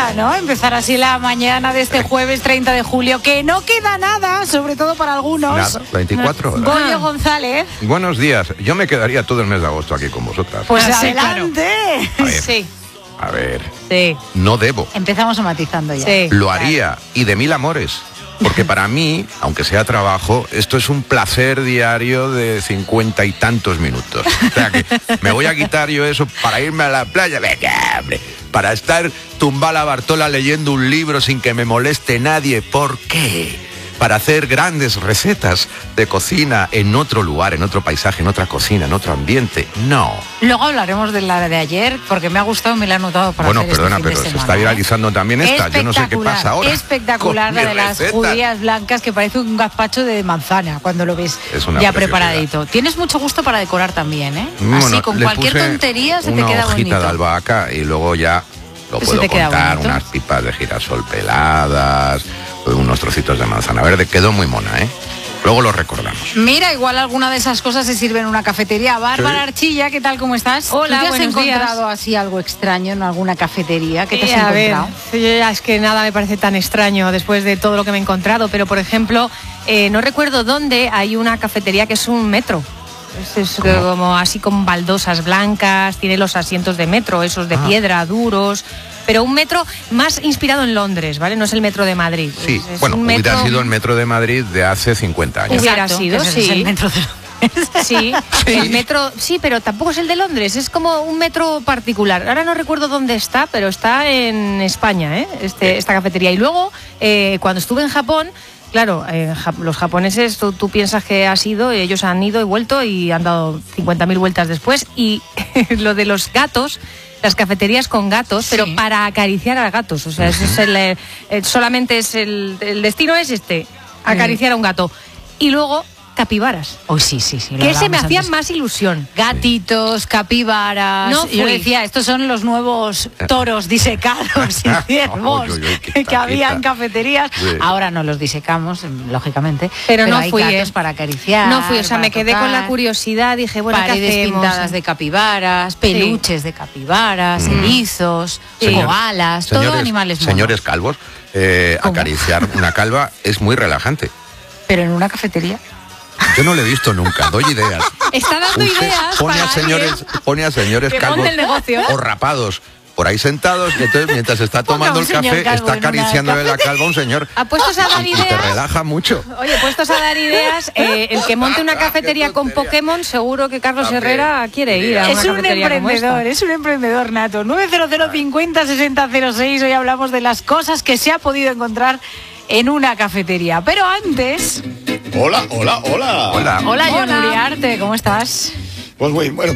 gusta, ¿no? Empezar así la mañana de este jueves 30 de julio, que no queda nada, sobre todo para algunos. Nada, 24 horas. Goyo González. Buenos días. Yo me quedaría todo el mes de agosto aquí con vosotras. Pues Sí, adelante. A ver, Sí, a ver, sí, no debo. Empezamos matizando ya. sí. Lo haría, y de 1000 amores. Porque para mí, aunque sea trabajo, esto es un placer diario de 50 y tantos minutos. O sea que me voy a quitar yo eso para irme a la playa. Venga, hombre, para estar tumbada la Bartola leyendo un libro sin que me moleste nadie. ¿Por qué? Para hacer grandes recetas de cocina en otro lugar, en otro paisaje, en otra cocina, en otro ambiente. No. Luego hablaremos de la de ayer, porque me ha gustado y me la he anotado para Bueno, hacer perdona, este fin pero de se semana, está viralizando también esta. Yo no sé qué pasa ahora. Espectacular con la mis de las recetas. judías blancas, que parece un gazpacho de manzana cuando lo ves Es una ya preciosidad. preparadito. Tienes mucho gusto para decorar también, ¿eh? Bueno, así con le cualquier puse tontería se te una queda hojita bonito. de albahaca y luego ya lo Se puedo te queda contar, bonito. unas pipas de girasol peladas, unos trocitos de manzana verde. Quedó muy mona, ¿eh? Luego lo recordamos. Mira, igual alguna de esas cosas se sirve en una cafetería. Bárbara Archilla, ¿qué tal? ¿Cómo estás? Hola, ¿Tú te has buenos encontrado días. así algo extraño en alguna cafetería? ¿Qué te has A ver, encontrado? yo ya es que nada me parece tan extraño después de todo lo que me he encontrado, pero por ejemplo, no recuerdo dónde hay una cafetería que es un metro. Es como así con baldosas blancas, tiene los asientos de metro, esos de piedra, duros, pero un metro más inspirado en Londres, ¿vale? No es el metro de Madrid. Sí, Es bueno, un hubiera metro- sido el metro de Madrid de hace 50 años. Hubiera Exacto, sido, que ese es sí. el metro de... Sí, el metro, sí, pero tampoco es el de Londres, es como un metro particular. Ahora no recuerdo dónde está, pero está en España, ¿eh? Esta cafetería. Y luego, cuando estuve en Japón, claro, los japoneses, tú piensas que has ido, y ellos han ido y vuelto y han dado 50.000 vueltas después. Y lo de los gatos, las cafeterías con gatos, Sí. pero para acariciar a gatos. O sea, ese es solamente es el destino es acariciar a un gato. Y luego, capibaras. Oh, sí, sí, sí. lo Que se me hablábamos hacía antes. más ilusión. Gatitos, capibaras. No Yo fui. decía, estos son los nuevos toros disecados y ciervos Uy, uy, uy, que quita, había en quita. cafeterías. Sí. Ahora no los disecamos, lógicamente. Pero no hay fui, gatos para acariciar. No fui, o sea, para me quedé con la tocar, curiosidad, dije, bueno, ¿qué paredes hacemos? pintadas de capibaras, peluches de capibaras, erizos, Señor- koalas, todo animales monos. Señores calvos, ¿Cómo? acariciar una calva es muy relajante. Pero en una cafetería. Yo no lo he visto nunca, doy ideas. Está dando Usted ideas pone para a señores, alguien pone a señores que calvos monte el negocio. o rapados por ahí sentados, y entonces mientras está Ponga tomando un el café, señor calvo está en una acariciándole la calva a un señor. Apuestos a dar Y te ideas. relaja mucho. Oye, puestos a dar ideas, el que monte una cafetería con Pokémon, seguro que Carlos También. Herrera quiere ir a una Es un cafetería como emprendedor, esta. es un emprendedor nato. 900 50 60 06. Hoy hablamos de las cosas que se ha podido encontrar en una cafetería. Pero antes... Hola, hola, hola. Hola. Hola, John Hola. Uriarte, ¿cómo estás? Pues muy bueno.